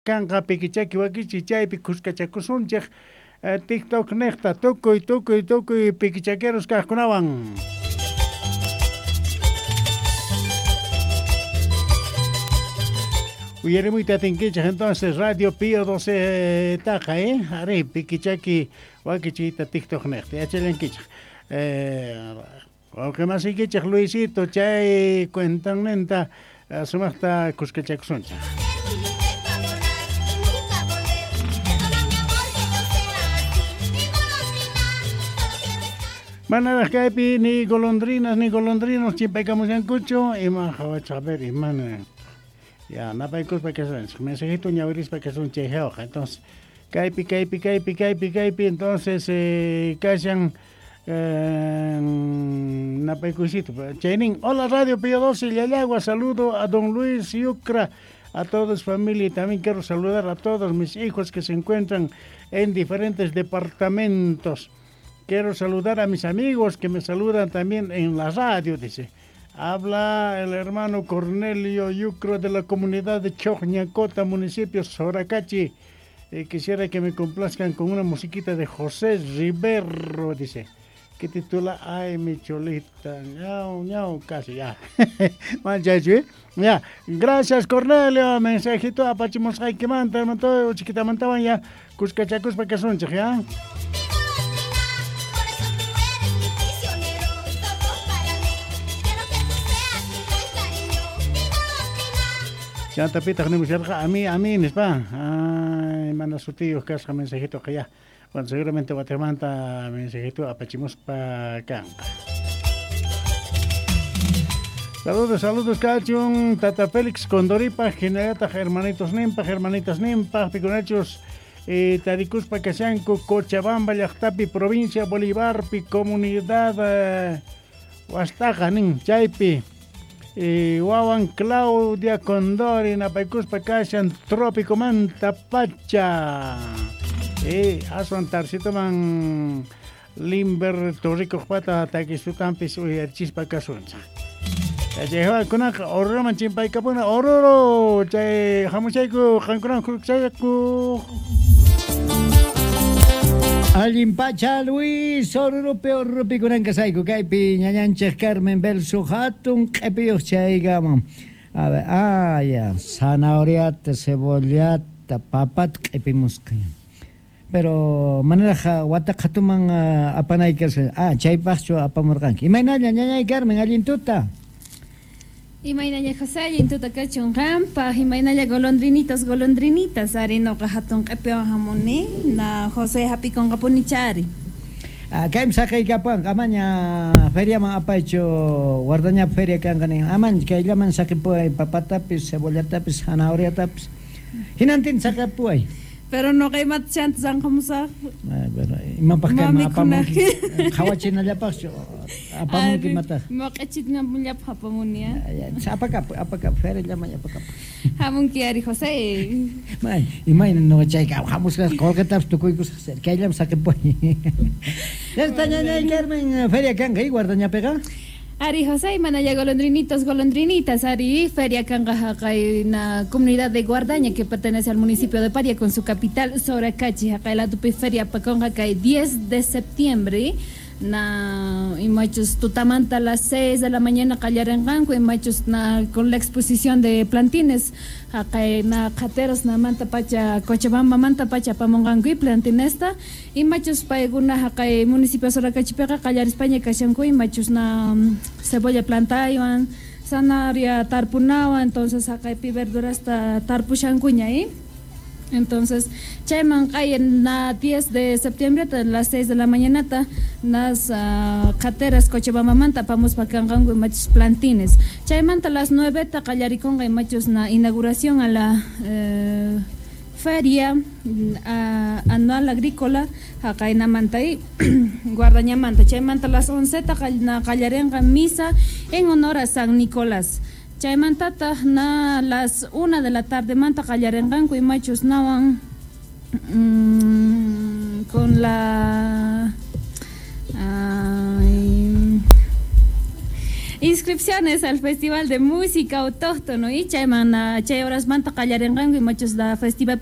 kanqa pikichaki wakichi chaypi kuskachakusunchik TikTok nekta tukuy pikichakeros kaqkunawan. Uyarimuyta tinkichik entonces Radio Pío 12 taqa, ari pikichaki wakichita TikTok nekta yachalankichik. O que más ikichik Luisito chay cuentan nenta sumaqta kuskachakusunchik. Manaraj kaypi ni golondrinos chimpaykamushankuchu ima hawachaber imana ya napaykuspa kasunchik mensajito ñawirispa kasunchik hewqa entonces kaypi entonces kashan napaykusito chaynin hola Radio Pío 12 Llallagua, saludo a don Luis Yucra, a todos familia, y también quiero saludar a todos mis hijos que se encuentran en diferentes departamentos. Quiero saludar a mis amigos que me saludan también en la radio, dice. Habla el hermano Cornelio Yucro de la comunidad de Chojñacota, municipio Soracachi. Quisiera que me complazcan con una musiquita de José Rivero, dice. Que titula Ay, mi cholita. Ñau, casi ya. Ya. Gracias, Cornelio. Mensajito a Pachimosay que manta, chiquita mantaban ya. Cuscachacus para que son, ya. Ya tapita ni a mí, ¿nespa? Ay, manda su tío, casca mensajito que ya. Bueno, seguramente Guatemala mensajito a Pachimos pa Canca. Saludos, Cachun, Tata Félix Condoripa, Generata, hermanitas Nimpa, Piconachos, Taricus Pacasanco, Cochabamba, Yachtapi, Provincia Bolívar, Comunidad Huastaca, Chaipi. Wawan Claudia Condori Napaycuspa Kashan Trópico Manta Pacha Aswan Tarcito Man Limber Torrico Pata Takisutampi Chispa Casunza Jehová Kunak Oroman Chimpay Capuna Ororo Chay Hamuchaiku Hankuran Kuksayaku Alimpacha Luis Europeo Rupicuran Casaico Caipi Ñañanches Carmen Belso Hatun Capio Chaigam. A ver, ya, zanahoriata, cebollata, papat Capimusca. Pero manera Watakatuman apanaikas, Chaipacho apamorganki. Imainaya Ñañay Carmen Alintuta. Imainaya José Alintuta Cachun Rampa, Imainaya golondrinitas, Arino Hatun Capio Hamoni, na José Happy con Caponichari. Kaim sakay kapang amanya feria mga apacho wardanya feria kang kaning aman kay laman sakay po ay papatapis cebollata-tapis zanahoria-tapis hinantin sakay po ay pero no kay matsyant sang kamusa pero imapakay mga apamong kawachin na lapak apamong kimata makachit nga mulya papamunia sa apakap feria laman apakap hamong kiari Jose may imay no chay ka hamos ka kolkatap tukoy ko sa kay lam sakay po esta niña Carmen feria kang kay guardanya pega Ari José, manaya golondrinitas, Ari, feria kay na comunidad de Guardaña que pertenece al municipio de Paria con su capital Soracachi, acá la tupi feria paconga kay 10 de septiembre, na imachos tutamanta a las 6 de la mañana callarenganco, imachos na con la exposición de plantines, acá na cateros na manta pacha, Cochabamba manta pacha pamonganco y plantinesta, imachos paeguna acá municipio Soracachi pega callar España kashanco, imachos na cebolla plantaban, zanahoria tarpunaba, entonces acá pi verduras tarpushancuña ahí. Entonces, chayman kay en 10 de septiembre a las 6 de la mañana nas cateras Cochabamba manta pamos pa kangango machos plantines. Chayman a las 9 ta callaricon machos na inauguración a la feria anual agrícola acá en Amantay Guardaña manta. Chayman a las 11 ta callarenga misa en honor a San Nicolás. Chaymantata na las 1 de la tarde manta callarenganco y machos nawan con la inscripciones al Festival de Música Autóctono y chay horas manta qallarinqanku machos la festival